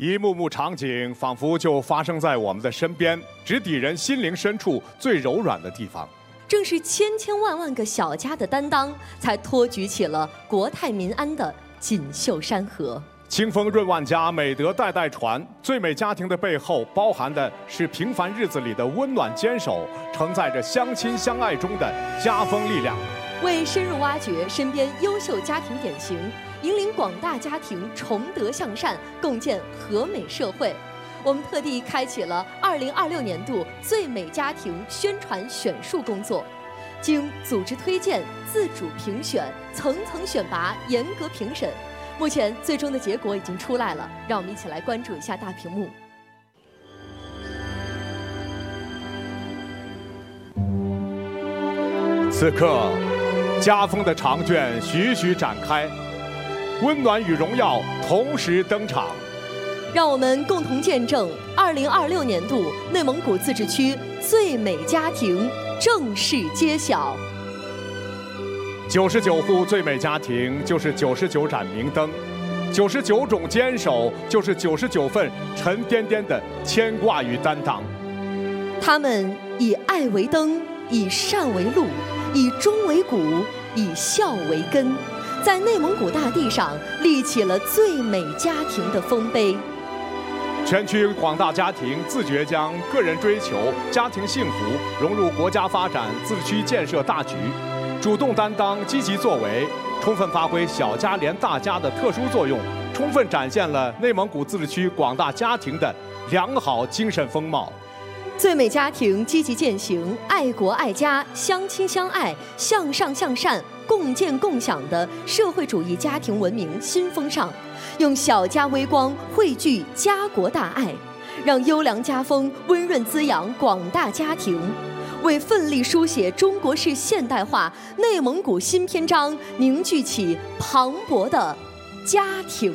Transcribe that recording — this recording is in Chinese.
一幕幕场景仿佛就发生在我们的身边，直抵人心灵深处最柔软的地方。 正是千千万万个小家的担当，才托举起了国泰民安的锦绣山河。 清风润万家，美德代代传。最美家庭的背后，包含的是平凡日子里的温暖坚守，承载着相亲相爱中的家风力量。 为深入挖掘身边优秀家庭典型，引领广大家庭崇德向善，共建和美社会，我们特地开启了2026年度最美家庭宣传选树工作，经组织推荐、自主评选、层层选拔、严格评审，目前最终的结果已经出来了，让我们一起来关注一下大屏幕。 此刻，家风的长卷徐徐展开，温暖与荣耀同时登场。 让我们共同见证2026年度内蒙古自治区最美家庭正式揭晓。 99户最美家庭就是99盏明灯，99种坚守就是99份沉甸甸的牵挂与担当。 他们以爱为灯，以善为路，以忠为骨，以孝为根，在内蒙古大地上立起了最美家庭的丰碑。 全区广大家庭自觉将个人追求、家庭幸福融入国家发展、自治区建设大局，主动担当、积极作为，充分发挥小家连大家的特殊作用，充分展现了内蒙古自治区广大家庭的良好精神风貌。 最美家庭积极践行爱国爱家、相亲相爱、向上向善、共建共享的社会主义家庭文明新风尚，用小家微光汇聚家国大爱，让优良家风温润滋养广大家庭，为奋力书写中国式现代化内蒙古新篇章凝聚起磅礴的家庭